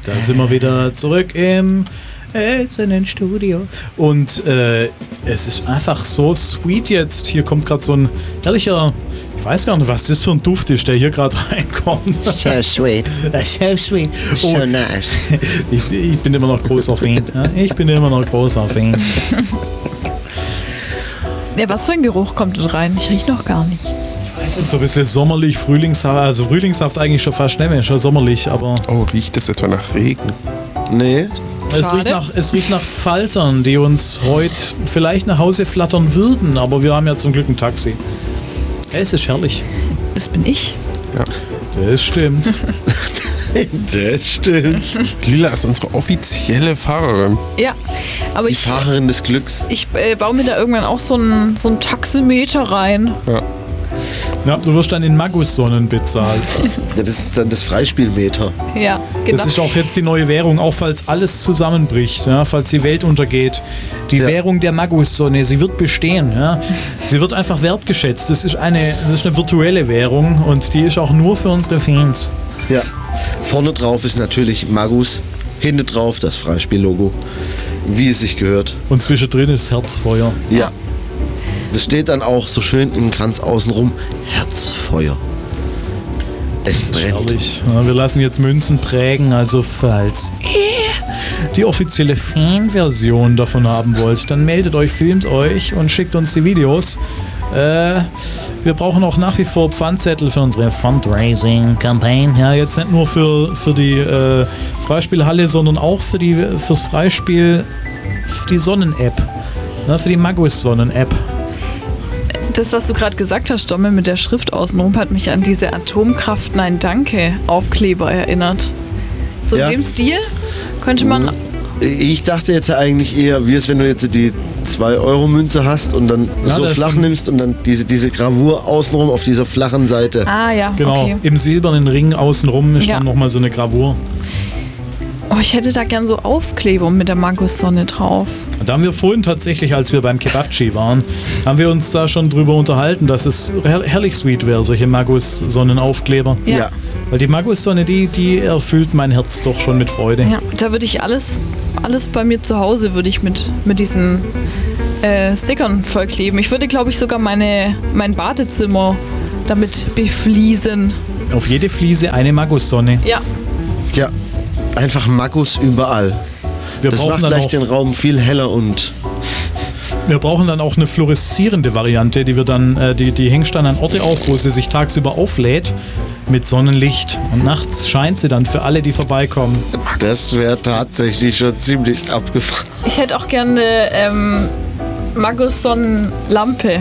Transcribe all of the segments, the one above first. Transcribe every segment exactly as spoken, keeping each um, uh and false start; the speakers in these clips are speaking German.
Da sind wir wieder zurück im Studio. Und äh, es ist einfach so sweet jetzt. Hier kommt gerade so ein herrlicher, ich weiß gar nicht, was das für ein Duft ist, der hier gerade reinkommt. So sweet. So sweet. So Oh, nice. ich, ich bin immer noch großer Fan. Ja, ich bin immer noch großer Fan. Ja, was für ein Geruch kommt dort rein? Ich rieche noch gar nichts. Es ist so ein bisschen sommerlich, Frühlingshaft, also Frühlingshaft eigentlich schon fast nicht mehr, schon sommerlich, aber Oh, riecht das etwa nach Regen? Nee. es riecht, nach, es riecht nach Faltern, die uns heute vielleicht nach Hause flattern würden, aber wir haben ja zum Glück ein Taxi. Ja, es ist herrlich. Das bin ich. Ja. Das stimmt. Das stimmt. Lila ist unsere offizielle Fahrerin. Ja, aber Die ich, Fahrerin des Glücks. ich äh, baue mir da irgendwann auch so einen so einen Taximeter rein. Ja. Ja, du wirst dann in Magus-Sonnen bezahlt. Ja, das ist dann das Freispielmeter. Ja, genau. Das ist auch jetzt die neue Währung, auch falls alles zusammenbricht, ja, falls die Welt untergeht. Die Ja. Währung der Magus-Sonne, sie wird bestehen. Ja. Sie wird einfach wertgeschätzt. Das ist, eine, das ist eine virtuelle Währung und die ist auch nur für unsere Fans. Ja. Vorne drauf ist natürlich Magus. Hinten drauf das Freispiellogo. Wie es sich gehört. Und zwischendrin ist Herzfeuer. Ja. Das steht dann auch so schön im Kranz außenrum. Herzfeuer. Es Das ist brennt. herrlich. Ja, wir lassen jetzt Münzen prägen, also falls ihr die offizielle Fan-Version davon haben wollt, dann meldet euch, filmt euch und schickt uns die Videos. Äh, wir brauchen auch nach wie vor Pfandzettel für unsere Fundraising-Campaign. Ja, jetzt nicht nur für, für die äh, Freispielhalle, sondern auch für die, fürs Freispiel, für die Sonnen-App. Ja, für die Magus-Sonnen-App. Das, was du gerade gesagt hast, Domme, mit der Schrift außenrum, hat mich an diese Atomkraft Nein Danke Aufkleber erinnert. So Ja. in dem Stil könnte man. Ich dachte jetzt eigentlich eher, wie es, wenn du jetzt die zwei Euro Münze hast und dann Ja, so das ist flach ein- nimmst und dann diese, diese Gravur außenrum auf dieser flachen Seite. Ah ja, Genau, okay. im silbernen Ring außenrum ist Ja. dann nochmal so eine Gravur. Oh, ich hätte da gern so Aufkleber mit der Magus-Sonne drauf. Da haben wir vorhin tatsächlich, als wir beim Kebabchi waren, haben wir uns da schon drüber unterhalten, dass es her herrlich sweet wäre, solche Magus-Sonnenaufkleber. Ja. Ja. Weil die Magus-Sonne, die, die erfüllt mein Herz doch schon mit Freude. Ja, da würde ich alles, alles bei mir zu Hause würde ich mit, mit diesen äh, Stickern vollkleben. Ich würde, glaube ich, sogar meine, mein Badezimmer damit befliesen. Auf jede Fliese eine Magus-Sonne. Ja, Tja, einfach Magus überall. Wir Das brauchen, macht dann gleich auch, den Raum viel heller und wir brauchen dann auch eine fluoreszierende Variante, die wir dann, äh, die, die hängt dann an Orte auf, wo sie sich tagsüber auflädt mit Sonnenlicht und nachts scheint sie dann für alle, die vorbeikommen. das wäre tatsächlich schon ziemlich abgefahren. ich hätte auch gerne ähm, Magus-Sonnenlampe.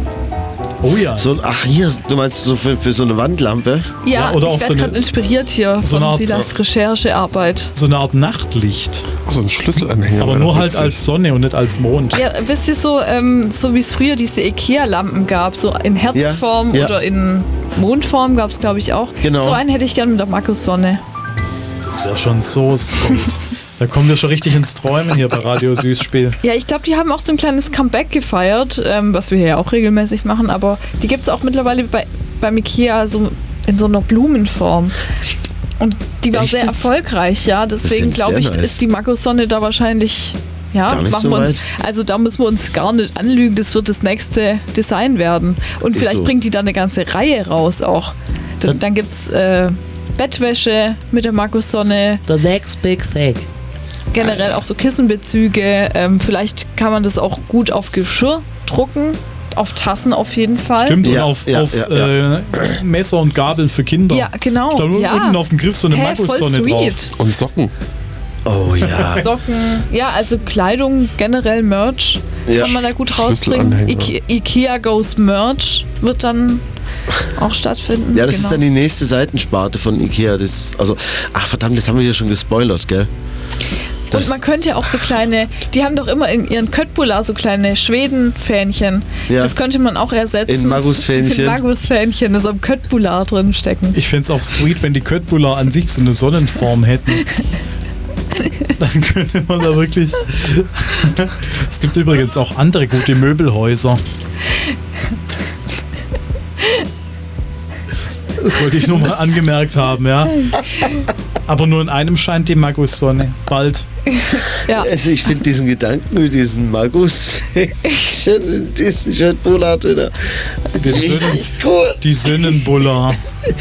Oh ja. So, ach hier, du meinst so für, für so eine Wandlampe? Ja, Ja, oder auch ich so werde eine- gerade inspiriert hier so eine von Art- Silas Recherchearbeit. So eine Art Nachtlicht. Ach, so ein Schlüsselanhänger. Aber wäre nur doch halt witzig. als Sonne und nicht als Mond. Ja, wisst ihr, so, ähm, so wie es früher diese Ikea-Lampen gab, so in Herzform Ja, ja. oder in Mondform gab es, glaube ich, auch. Genau. So einen hätte ich gern mit der Magus-Sonne. Das wäre schon so sweet. Da kommen wir schon richtig ins Träumen hier bei Radio Süßspiel. Ja, ich glaube, die haben auch so ein kleines Comeback gefeiert, ähm, was wir hier ja auch regelmäßig machen, aber die gibt es auch mittlerweile bei, beim Ikea so in so einer Blumenform. Und die war Echt sehr jetzt? erfolgreich, ja. Deswegen ist glaube ich, sehr nice. ist die Magus-Sonne da wahrscheinlich. Ja, Gar nicht machen so wir uns, weit. also da müssen wir uns gar nicht anlügen, das wird das nächste Design werden. Und Ist vielleicht so. bringt die dann eine ganze Reihe raus auch. Dann, Dann- dann gibt es äh, Bettwäsche mit der Magus-Sonne, The next big thing. generell auch so Kissenbezüge. Ähm, vielleicht kann man das auch gut auf Geschirr drucken, auf Tassen auf jeden Fall. Stimmt, Ja, und auf, ja, auf ja, Äh, Messer und Gabel für Kinder. Ja, genau. Da ja. unten auf dem Griff so eine Hä, voll Magus-Sonne drauf. sweet. Und Socken. Oh ja. Socken, ja, also Kleidung, generell Merch Ja. kann man da gut rausbringen. Schlüsselanhänger. Ike Ikea Goes Merch wird dann auch stattfinden. Ja, das genau. ist dann die nächste Seitensparte von Ikea. Das ist, also, ach verdammt, das haben wir hier schon gespoilert, gell? Und Das, man könnte ja auch so kleine, die haben doch immer in ihren Köttbullar so kleine Schwedenfähnchen. Ja. Das könnte man auch ersetzen. In Magusfähnchen. In Magusfähnchen, das am Köttbullar drin stecken. Ich fände es auch sweet, wenn die Köttbullar an sich so eine Sonnenform hätten. Dann könnte man da wirklich... Es gibt übrigens auch andere gute Möbelhäuser. Das wollte ich nur mal angemerkt haben, ja. Aber nur in einem scheint die Magus-Sonne. Bald. Ja. Also ich finde diesen Gedanken mit diesen Magus schon, diesen schon Buller drin. Den Sönnen, Richtig cool. die Sönnenbuller.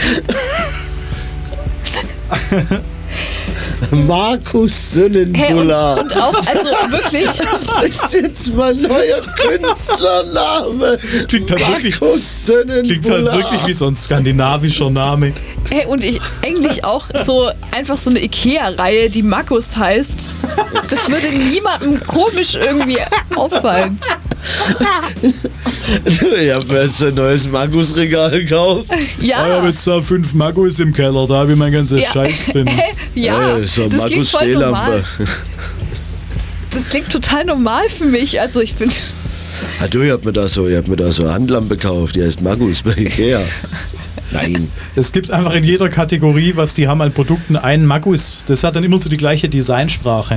Markus Hey, und, Sönnenbuller. und auch, also wirklich, Das ist jetzt mein neuer Künstlername. Klingt halt wirklich, Markus Sönnenbuller. klingt halt wirklich wie so ein skandinavischer Name. hey, und ich eigentlich auch so einfach so eine Ikea-Reihe, die Magus heißt. Das würde niemandem komisch irgendwie auffallen. Ich habe mir jetzt ein neues Magus-Regal gekauft. Ich habe Ja, jetzt da fünf Magus im Keller, da habe ich mein ganzes ja. Scheiß drin. Hey, ja, Äh, so eine das klingt voll normal. Magus-Stehlampe. Das klingt total normal für mich. Also ich finde, Ah, du, ich hab mir da so, ich hab mir da so eine Handlampe gekauft, die heißt Magus bei Ikea. Nein. Es gibt einfach in jeder Kategorie, was die haben an Produkten, einen Magus. Das hat dann immer so die gleiche Designsprache.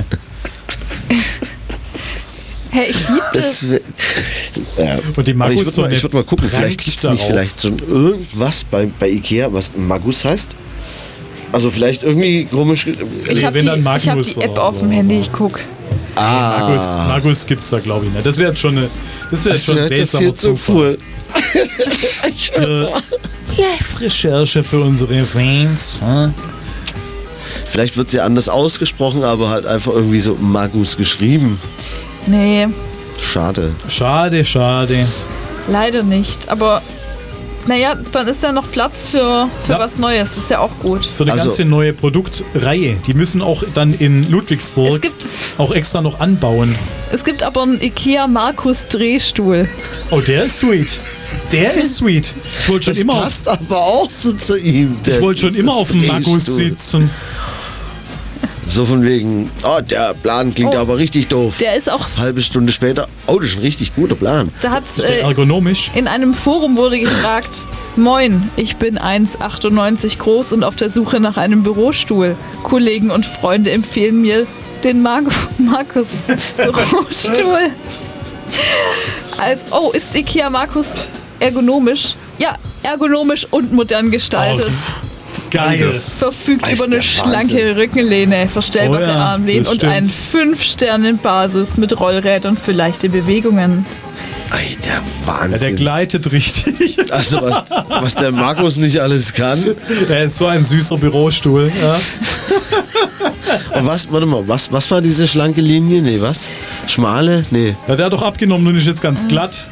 hey, ich liebe das. Das, ja. Und die Aber ich Magus würde so mal, ich würd mal gucken, vielleicht gibt es nicht darauf. vielleicht schon irgendwas bei, bei Ikea, was Magus heißt. Also vielleicht irgendwie komisch. Ich habe wenn die, dann ich hab Magnus die App oder auf so, dem Handy, aber- ich guck. Magus, Ah, Magus gibt's da glaube ich nicht. Das wäre jetzt schon, eine, das wär jetzt schon ein das ist seltsamer viel zu Zufall. cool. Äh, Live-Recherche für unsere Fans. Hm? Vielleicht wird sie anders ausgesprochen, aber halt einfach irgendwie so Magus geschrieben. Nee, Schade. Schade, schade. leider nicht. Aber naja, dann ist ja noch Platz für, für Ja. was Neues. Das ist ja auch gut. Für eine Also- ganze neue Produktreihe. Die müssen auch dann in Es Ludwigsburg gibt, auch extra noch anbauen. es gibt aber einen Ikea Markus Drehstuhl. Oh, der ist sweet. Der ist sweet. Ich wollte schon Das immer auf, passt aber auch so zu ihm. ich wollte schon immer auf dem Magus Drehstuhl. sitzen. So von wegen, oh, der Plan klingt Oh. aber richtig doof. Der ist auch, Halbe Stunde später, oh, das ist ein richtig guter Plan. da hat Ist der äh, ergonomisch? in einem Forum wurde gefragt, moin, ich bin eins Komma achtundneunzig groß und auf der Suche nach einem Bürostuhl. Kollegen und Freunde empfehlen mir den Mar Markus Bürostuhl. Als, oh, ist Ikea Markus ergonomisch? Ja, ergonomisch und modern gestaltet. Geil. Verfügt Das ist über eine der schlanke Wahnsinn. Rückenlehne, verstellbare Oh ja, Armlehnen das und stimmt. einen fünf Sterne Basis mit Rollrädern für leichte Bewegungen. Ey, der Ja, Wahnsinn. der gleitet richtig. also was, was der Markus nicht alles kann. Der ist so ein süßer Bürostuhl. Ja. Und was, warte mal, was, was war diese schlanke Linie? Nee, was? Schmale? Nee. Ja, der hat doch abgenommen und ist jetzt ganz glatt.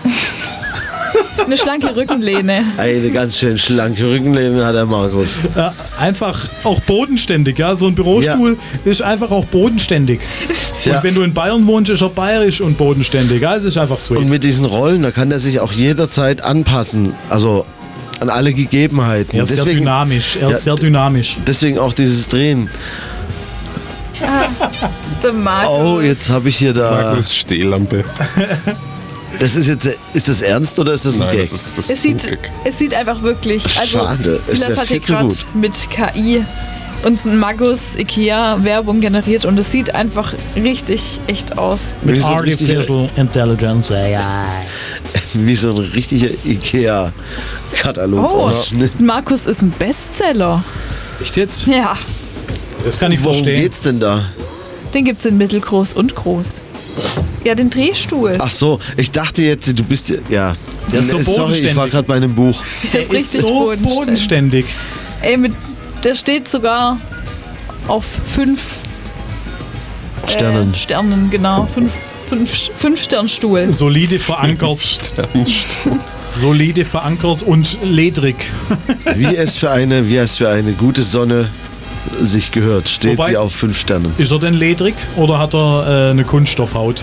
Eine schlanke Rückenlehne. Eine ganz schön schlanke Rückenlehne hat der Markus. Ja, einfach auch bodenständig. Ja, so ein Bürostuhl ist einfach auch bodenständig. Ja. Und wenn du in Bayern wohnst, ist er bayerisch und bodenständig. Ja, es ist einfach sweet. Und mit diesen Rollen, da kann er sich auch jederzeit anpassen. Also an alle Gegebenheiten. er ist sehr deswegen, dynamisch. Er Ja. ist sehr dynamisch. deswegen auch dieses Drehen. Der Markus. Oh, jetzt habe ich hier da. Markus Stehlampe. Das ist jetzt, ist das ernst oder ist das ein Nein, Gag? das ist, das Es ist ein sieht, Gag. es sieht einfach wirklich. Also, Schade, es Silas wär hat hier viel zu gerade gut. mit K I uns ein Magus Ikea Werbung generiert und es sieht einfach richtig echt aus. Mit Wie so ein richtiger- Artificial Intelligence A I. Wie so ein richtiger Ikea-Katalog Oh, ausschnitt. Markus ist ein Bestseller. Echt jetzt? Ja, Das kann ich Worum verstehen. geht's denn da? den gibt's in mittelgroß und groß. Ja, den Drehstuhl. Ach so, ich dachte jetzt, du bist ja. ja. Der ist so Sorry, ich war bodenständig. gerade bei einem Buch. Der ist richtig so bodenständig. bodenständig. Ey, mit, der steht sogar auf fünf Sternen. Äh, Sternen, genau. Fünf, fünf, fünf Sternstuhl. Solide verankert. Solide verankert und ledrig. Wie es für eine, wie es für eine gute Sonne sich gehört, steht Wobei- sie auf fünf Sternen. Ist er denn ledrig oder hat er äh, eine Kunststoffhaut?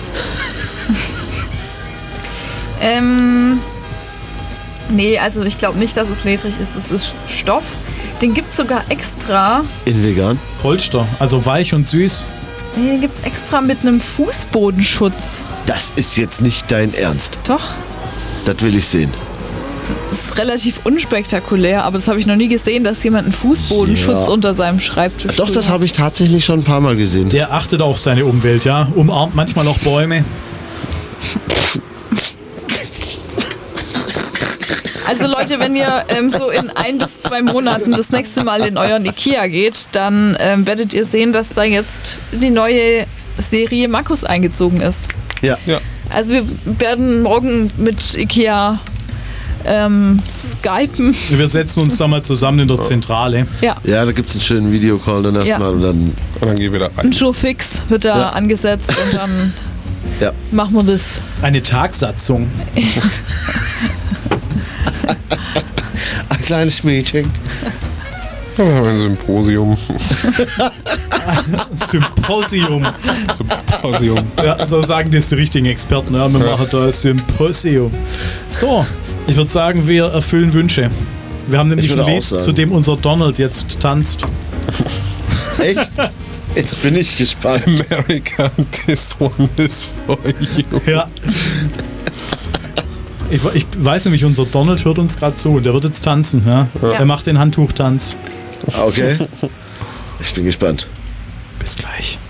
Ähm. Nee, also ich glaube nicht, dass es ledrig ist. Es ist Stoff. Den gibt's sogar extra. In vegan? Polster, also weich und süß. Nee, den gibt's extra mit einem Fußbodenschutz. Das ist jetzt nicht dein Ernst. Doch. Das will ich sehen. Das ist relativ unspektakulär, aber das habe ich noch nie gesehen, dass jemand einen Fußbodenschutz Ja. unter seinem Schreibtisch Doch, das hat. habe ich tatsächlich schon ein paar Mal gesehen. Der achtet auf seine Umwelt, ja. Umarmt manchmal auch Bäume. Also Leute, wenn ihr ähm, so in ein bis zwei Monaten das nächste Mal in euren Ikea geht, dann ähm, werdet ihr sehen, dass da jetzt die neue Serie Markus eingezogen ist. Ja. Ja. Also wir werden morgen mit Ikea ähm, skypen. Wir setzen uns da mal zusammen in der Zentrale. Ja, Ja, da gibt es einen schönen Videocall dann erstmal Ja. und dann, Und dann gehen wir da rein. ein Showfix wird da Ja. angesetzt und dann ja. machen wir das. Eine Tagsatzung. Ein kleines Meeting. Ja, wir haben ein Symposium. Symposium. Symposium. Ja, so sagen das die richtigen Experten. Ja, wir machen da ein Symposium. So, ich würde sagen, wir erfüllen Wünsche. Wir haben nämlich Ich würde ein auch Lied, sagen. zu dem unser Donald jetzt tanzt. Echt? Jetzt bin ich gespannt. America, this one is for you. Ja. Ich, ich weiß nämlich, unser Donald hört uns gerade zu und der wird jetzt tanzen. Ja? Ja. Er macht den Handtuchtanz. Ah, okay. Ich bin gespannt. Bis gleich.